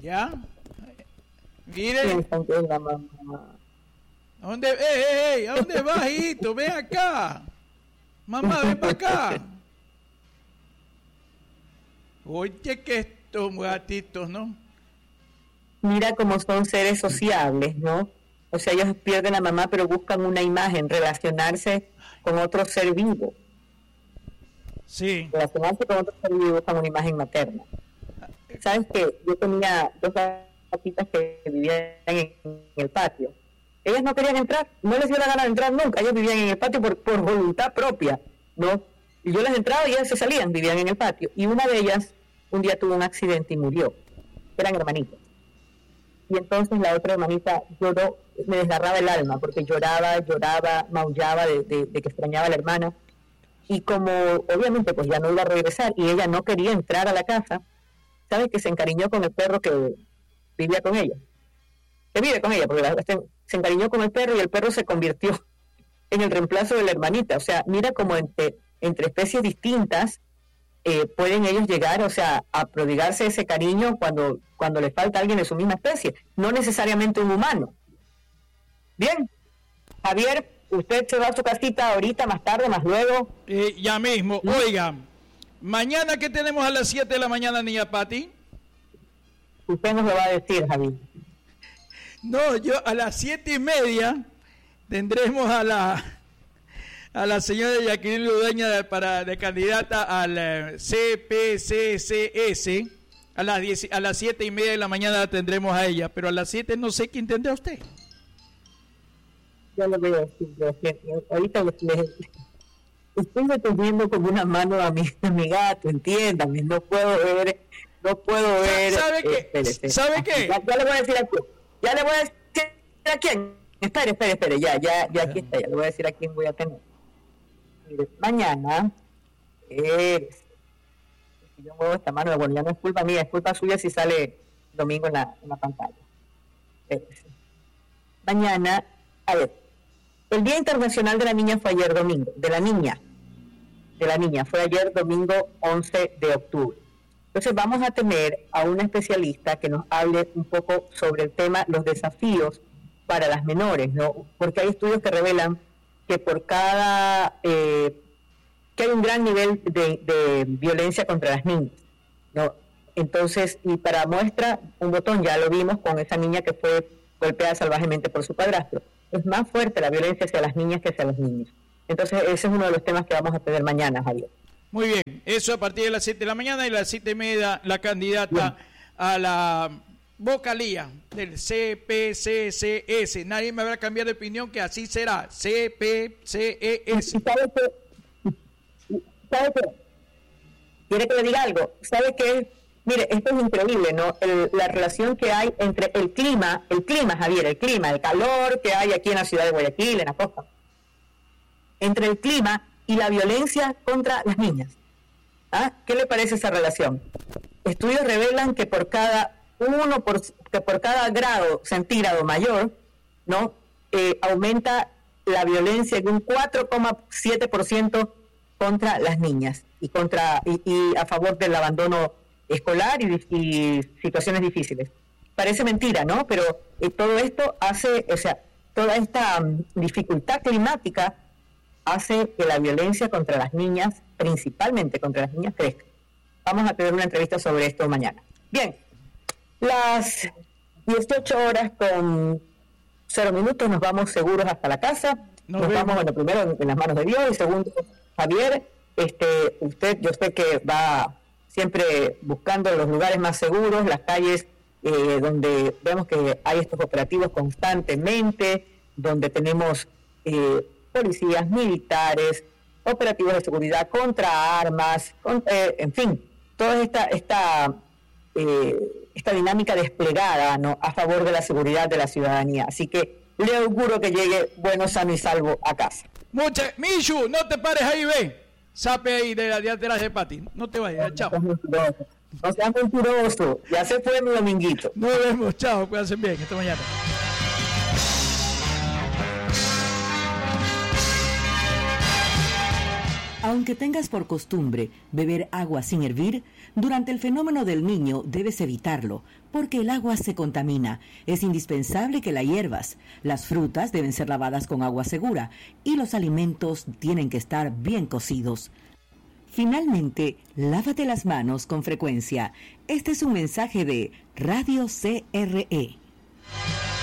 ¿Ya? Mire. ¿A dónde, ¿a dónde vas, hijito? Ven acá. Mamá, ven para acá. Oye, que estos gatitos, ¿no? Mira cómo son seres sociables, ¿no? O sea, ellos pierden a mamá, pero buscan una imagen, relacionarse con otro ser vivo. Sí. Relacionarse con otro ser vivo, buscan una imagen materna. ¿Sabes qué? Yo tenía 2 gatitas que vivían en el patio. Ellas no querían entrar, no les dio la gana de entrar nunca. Ellas vivían en el patio por voluntad propia, ¿no? Y yo les entraba y ellas se salían, vivían en el patio. Y una de ellas un día tuvo un accidente y murió. Eran hermanitas. Y entonces la otra hermanita lloró, me desgarraba el alma, porque lloraba, maullaba de que extrañaba a la hermana. Y como obviamente pues ya no iba a regresar y ella no quería entrar a la casa, ¿sabes? Que se encariñó con el perro que vivía con ella. Que vive con ella, porque se encariñó con el perro y el perro se convirtió en el reemplazo de la hermanita. O sea, mira como entre especies distintas pueden ellos llegar, o sea, a prodigarse ese cariño cuando les falta alguien de su misma especie, no necesariamente un humano. Bien, Javier, usted se va a su casita ahorita, más tarde, más luego. Ya mismo. ¿Sí? Oiga, mañana, ¿qué tenemos a las 7 de la mañana, niña Pati? Usted nos lo va a decir, Javier. No, yo a las 7:30 tendremos a la señora Jacqueline Ludeña de candidata al CPCCS. A las 7:30 de la mañana la tendremos a ella, pero a las 7 no sé quién tendrá usted. Ya lo voy a decir, ahorita estoy deteniendo como una mano a mi gato, entiéndame, no puedo ver. ¿Sabe qué? ¿Sabe qué? Ya le voy a decir a quién. Ya le voy a decir a quién. Espere, ya aquí está, ya le voy a decir a quién voy a tener. Mire, mañana, si yo muevo esta mano, bueno, ya no es culpa mía, es culpa suya si sale domingo en la pantalla. Mañana, a ver, el Día Internacional de la Niña fue ayer domingo, de la niña, fue ayer domingo 11 de octubre. Entonces vamos a tener a una especialista que nos hable un poco sobre el tema, los desafíos para las menores, ¿no? Porque hay estudios que revelan que por cada que hay un gran nivel de violencia contra las niñas, ¿no? Entonces, y para muestra, un botón, ya lo vimos con esa niña que fue golpeada salvajemente por su padrastro. Es más fuerte la violencia hacia las niñas que hacia los niños. Entonces, ese es uno de los temas que vamos a tener mañana, Javier. Muy bien, eso a partir de las 7 de la mañana y a las 7:30 la candidata a la vocalía del CPCCS. Nadie me va a cambiar de opinión, que así será, CPCES. ¿Sabe qué? ¿Quiere que le diga algo? ¿Sabe qué? Mire, esto es increíble, ¿no? La relación que hay entre el clima, Javier, el calor que hay aquí en la ciudad de Guayaquil, en la costa, entre el clima y la violencia contra las niñas. ¿Qué le parece esa relación? Estudios revelan que por cada grado centígrado mayor, ¿no? Aumenta la violencia en un 4,7% contra las niñas y a favor del abandono escolar y situaciones difíciles. Parece mentira, ¿no? Pero todo esto hace, o sea, toda esta dificultad climática hace que la violencia contra las niñas, principalmente contra las niñas, crezca. Vamos a tener una entrevista sobre esto mañana. Bien, las 18:00 nos vamos seguros hasta la casa. Nos vamos, bueno, primero en las manos de Dios y segundo, Javier, usted, yo sé que va siempre buscando los lugares más seguros, las calles donde vemos que hay estos operativos constantemente, donde tenemos policías, militares, operativos de seguridad contra armas, en fin, toda esta dinámica desplegada, ¿no?, a favor de la seguridad de la ciudadanía. Así que le auguro que llegue bueno, sano y salvo a casa. Michu, no te pares ahí, ve. Sape ahí de atrás de Pati. No te vayas, chao. No seas mentiroso. Ya se fue mi dominguito. Nos vemos, chao. Cuídense bien. Hasta mañana. Aunque tengas por costumbre beber agua sin hervir, Durante el fenómeno del Niño debes evitarlo, porque el agua se contamina. Es indispensable que la hiervas. Las frutas deben ser lavadas con agua segura y los alimentos tienen que estar bien cocidos. Finalmente, lávate las manos con frecuencia. Este es un mensaje de Radio CRE.